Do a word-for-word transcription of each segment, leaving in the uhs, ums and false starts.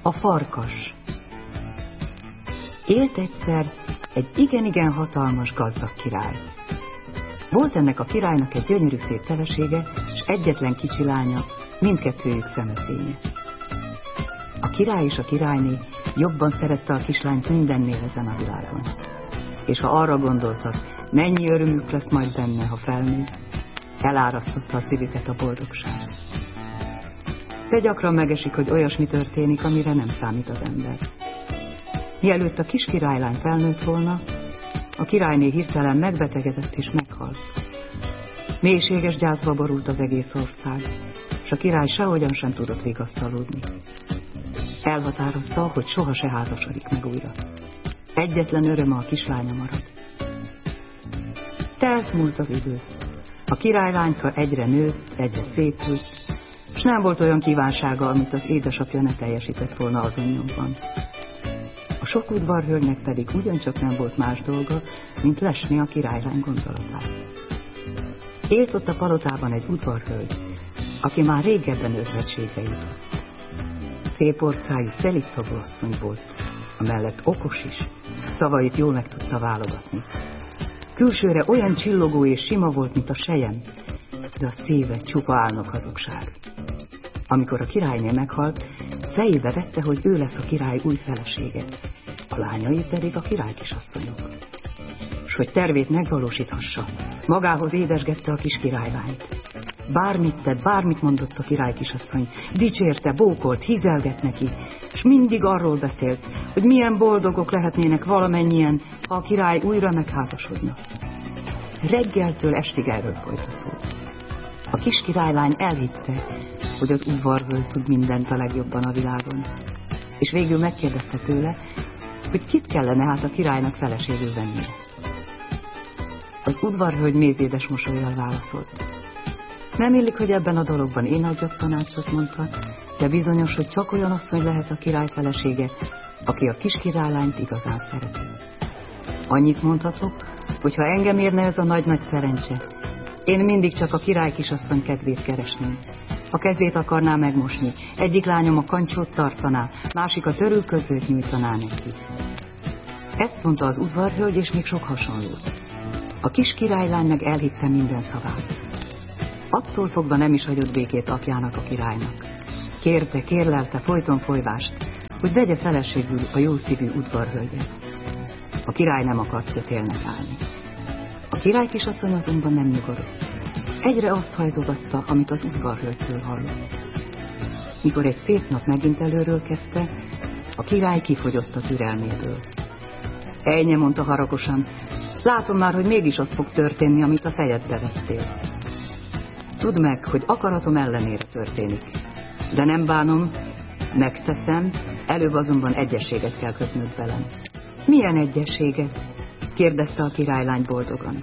A farkas. Élt egyszer egy igen-igen hatalmas gazdag király. Volt ennek a királynak egy gyönyörű szép felesége, és egyetlen kicsi lánya, mindkettőjük szemefénye. A király és a királyné jobban szerette a kislányt mindennél ezen a világon. És ha arra gondoltak, mennyi örömük lesz majd benne, ha felnő, elárasztotta a szívüket a boldogság. De gyakran megesik, hogy olyasmi történik, amire nem számít az ember. Mielőtt a kis királylány felnőtt volna, a királyné hirtelen megbetegedett és meghalt. Mélységes gyászba borult az egész ország, és a király sehogyan sem tudott vigasztalódni. Elhatározta, hogy soha se házasodik meg újra. Egyetlen öröme a kislánya marad. Telt múlt az idő. A királylányka egyre nőtt, egyre szépült, és nem volt olyan kívánsága, amit az édesapja ne teljesített volna azon nyomban. A sok udvarhölgynek pedig ugyancsak nem volt más dolga, mint lesni a királylány gondolatát. Élt ott a palotában egy udvarhölgy, aki már régebben özvegységre jutott. Szép orcájú, szelíd asszony volt, amellett okos is, szavait jól meg tudta válogatni. Külsőre olyan csillogó és sima volt, mint a sejem, de a szíve csupa álnok hazugság. Amikor a királyné meghalt, fejébe vette, hogy ő lesz a király új felesége, a lányai pedig a király kisasszonyok. S hogy tervét megvalósíthassa, magához édesgette a kis királylányt. Bármit tett, bármit mondott a király kisasszony, dicsérte, bókolt, hízelgett neki, és mindig arról beszélt, hogy milyen boldogok lehetnének valamennyien, ha a király újra megházasodna. Reggeltől estig erről folyt a szó. A kis királylány elhitte, hogy az udvarhölgy tud mindent a legjobban a világon, és végül megkérdezte tőle, hogy kit kellene hát a királynak feleségül vennie. Az udvarhölgy mézédes mosollyal válaszolt. Nem illik, hogy ebben a dologban én adjak tanácsot, mondta, de bizonyos, hogy csak olyan asszony lehet a király felesége, aki a kis királylányt igazán szereti. Annyit mondhatok, hogy ha engem érne ez a nagy-nagy szerencse, én mindig csak a király kisasszony kedvét keresném. A kezét akarná megmosni, egyik lányom a kancsót tartaná, másik a törülközőt nyújtaná neki. Ezt mondta az udvarhölgy, és még sok hasonlót. A kis királylány meg elhitte minden szavát. Attól fogva nem is hagyott békét apjának, a királynak. Kérte, kérlelte, folyton folyvást, hogy vegye feleségül a jószívű udvarhölgyet. A király nem akart kötélnek állni. A király kisasszony azonban nem nyugodott. Egyre azt hajtogatta, amit az udvarhölgytől hallott. Mikor egy szép nap megint előről kezdte, a király kifogyott a türelméből. Ejnye, mondta haragosan, látom már, hogy mégis az fog történni, amit a fejedbe vettél. Tudd meg, hogy akaratom ellenére történik, de nem bánom, megteszem, előbb azonban egyességet kell kötnöd velem. Milyen egyességet? Kérdezte a királylány boldogan.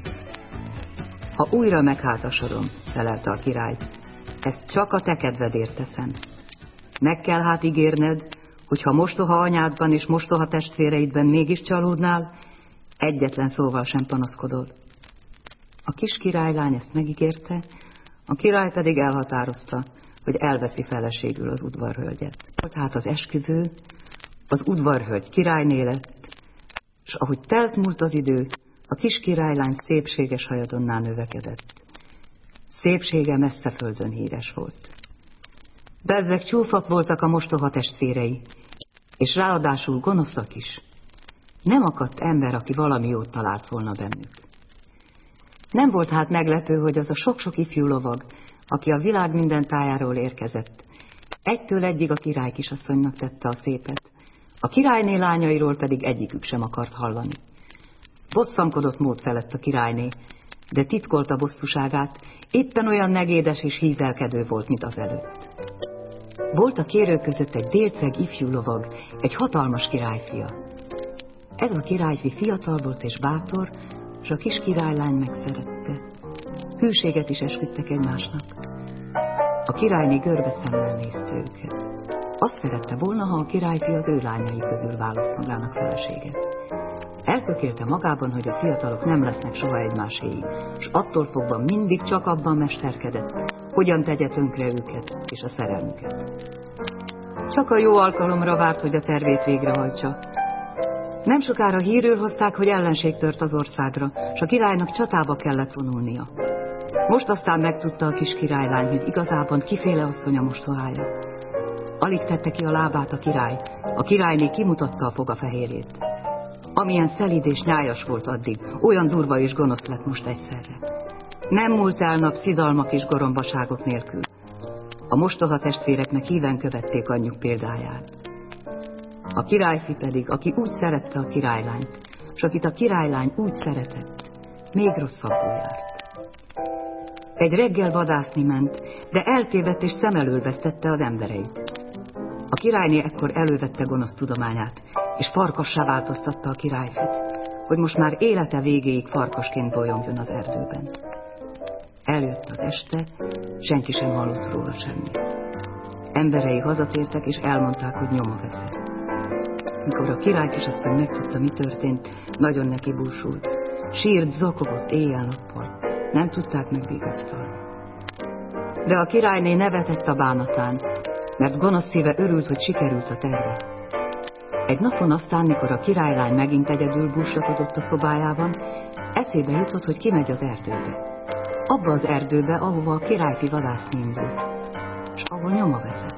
Ha újra megházasodom, felelte a király, ezt csak a te kedvedért teszem. Meg kell hát ígérned, hogy ha mostoha anyádban és mostoha testvéreidben mégis csalódnál, egyetlen szóval sem panaszkodol. A kis királylány ezt megígérte, a király pedig elhatározta, hogy elveszi feleségül az udvarhölgyet. Hát az esküvő, az udvarhölgy királyné lett, és ahogy telt múlt az idő, a kis királylány szépséges hajadonnál növekedett. Szépsége messze földön híres volt. Bezzeg csúfak voltak a mostoha testvérei, és ráadásul gonoszak is. Nem akadt ember, aki valami jót talált volna bennük. Nem volt hát meglepő, hogy az a sok-sok ifjú lovag, aki a világ minden tájáról érkezett, egytől egyig a király kisasszonynak tette a szépet, a királyné lányairól pedig egyikük sem akart hallani. Bosszankodott mód felett a királyné, de titkolta bosszúságát, éppen olyan negédes és hízelkedő volt, mint az előtt. Volt a kérők között egy délceg ifjú lovag, egy hatalmas királyfia. Ez a királyfi fiatal volt és bátor, és a kis királylány megszerette. Hűséget is esküdtek egymásnak. A királyné görbe szemmel nézte őket. Azt szerette volna, ha a királyfi az ő lányai közül választ magának feleséget. Eltökélte magában, hogy a fiatalok nem lesznek soha egymáséi, és attól fogva mindig csak abban mesterkedett, hogyan tegye tönkre őket és a szerelmüket. Csak a jó alkalomra várt, hogy a tervét végrehajtsa. Nem sokára hírül hozták, hogy ellenség tört az országra, s a királynak csatába kellett vonulnia. Most aztán megtudta a kis királylány, hogy igazában kiféle asszony a mostohája. Alig tette ki a lábát a király, a királyné kimutatta a fogafehérjét. Amilyen szelíd és nyájas volt addig, olyan durva és gonosz lett most egyszerre. Nem múlt el nap szidalmak és gorombaságok nélkül. A mostoha testvéreknek híven követték anyjuk példáját. A királyfi pedig, aki úgy szerette a királylányt, s akit a királylány úgy szeretett, még rosszabbul járt. Egy reggel vadászni ment, de eltévedt és szem elől vesztette az embereit. A királyné ekkor elővette gonosz tudományát, és farkassá változtatta a királyfit, hogy most már élete végéig farkasként bolyongjon az erdőben. Eljött az este, senki sem hallott róla semmit. Emberei hazatértek, és elmondták, hogy nyoma veszett. Mikor a királykisasszony megtudta, mi történt, nagyon neki búsult. Sírt, zokogott éjjel-nappal. Nem tudták megvigasztalni. De a királyné nevetett a bánatán, mert gonosz szíve örült, hogy sikerült a terve. Egy napon aztán, mikor a királylány megint egyedül búslakodott a szobájában, eszébe jutott, hogy kimegy az erdőbe. Abba az erdőbe, ahova a királyfi vadászni indult, s ahol nyoma veszett.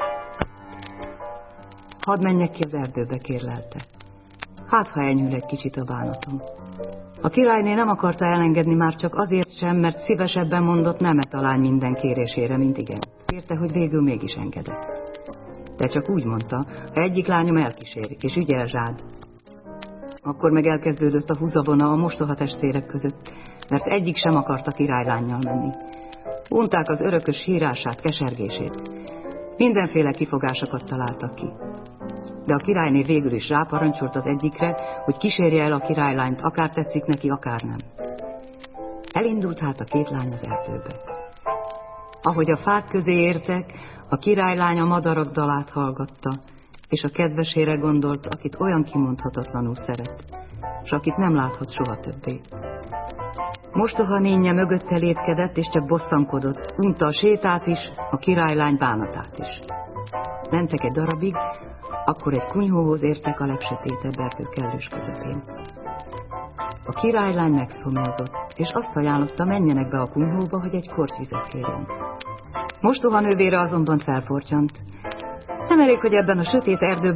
Hadd menjek ki az erdőbe, kérlelte. Hát, ha enyhül egy kicsit a bánatom. A királyné nem akarta elengedni már csak azért sem, mert szívesebben mondott nemet a lány minden kérésére, mint igen. Érte, hogy végül mégis engedett. De csak úgy mondta, ha egyik lányom elkísér, és ügyel zsád. Akkor meg elkezdődött a húzavona a mostoha testvérek között, mert egyik sem akart a királylánnyal menni. Unták az örökös hírását, kesergését. Mindenféle kifogásokat találtak ki. De a királyné végül is ráparancsolt az egyikre, hogy kísérje el a királylányt, akár tetszik neki, akár nem. Elindult hát a két lány az erdőbe. Ahogy a fák közé értek, a királylány a madarak dalát hallgatta, és a kedvesére gondolt, akit olyan kimondhatatlanul szeret, s akit nem láthat soha többé. Mostoha nénye mögötte lépkedett, és csak bosszankodott, unta a sétát is, a királylány bánatát is. Mentek egy darabig, akkor egy kunyhóhoz értek a legsötétebb erdő kellős közepén. A királylány megszomjazott, és azt ajánlotta, menjenek be a kunyhóba, hogy egy kortyvizet kérjen. Mostoha nővére azonban felportyant. Nem elég, hogy ebben a sötét erdőben